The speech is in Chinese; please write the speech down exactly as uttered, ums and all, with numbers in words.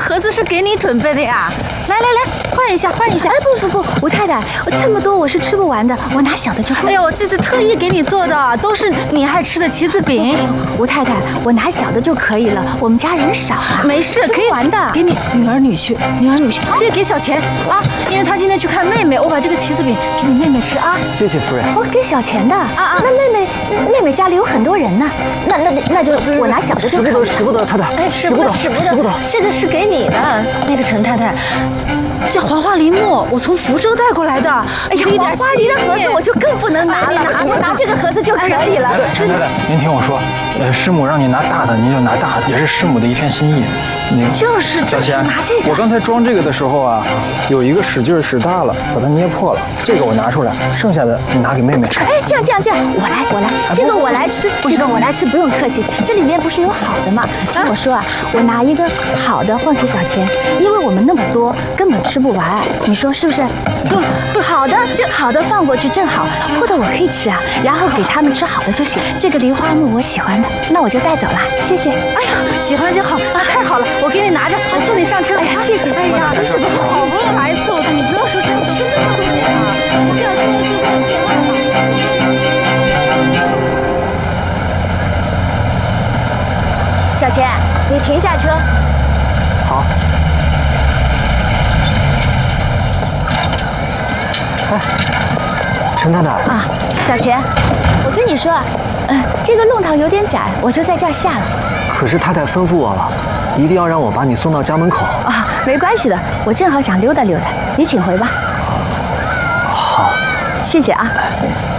盒子是给你准备的呀。来来来，换一下，换一下。 哎，不不不，吴太太，我这么多我是吃不完的，我拿小的就够。 哎呀，我这次特意给你做的，都是你爱吃的棋子饼。 吴太太，我拿小的就可以了，我们家人少啊。 没事，可以玩的。 给你女儿女婿，女儿女婿，这个给小钱啊，因为他今天去看妹妹，我把这个棋子饼给你妹妹吃啊。 谢谢夫人。 我给小钱的啊啊！ 那妹妹妹妹家里有很多人呢，那那那就我拿小的就可以了。 使不得，太太。 哎，使不得，使不得， 使不得。 这个是给你的，那个陈太太。这黄花梨木我从福州带过来的。 哎呀，黄花梨的盒子我就更不能拿了，我拿这个盒子就可以了。 陈太太，您听我说，呃，师母让你拿大的，您就拿大的，也是师母的一片心意。那个就是小钱， 拿这个。 我刚才装这个的时候啊，有一个使劲使大了，把它捏破了。这个我拿出来，剩下的你拿给妹妹吃。 哎，这样这样这样，我来我来，这个我来吃，这个我来吃，不用客气。这里面不是有好的吗？听我说啊，我拿一个好的换给小钱，因为我们那么多，根本吃不完。你说是不是？不不，好的这好的放过去正好，或者我可以吃啊，然后给他们吃好的就行。这个梨花木我喜欢的，那我就带走了，谢谢。 哎呀，喜欢就好，那太好了，我给你拿着，我送你上车。 哎呀，谢谢。 哎呀，真是好不容易来一次，你不要说是吃那么多点啊，你这样说就不能见外了。 小钱，你停下车。 好。哎，陈太太啊，小钱，我跟你说啊，嗯、呃，这个弄堂有点窄，我就在这儿下了。 可是太太吩咐我了，一定要让我把你送到家门口。 啊，没关系的，我正好想溜达溜达，你请回吧。 好， 谢谢啊。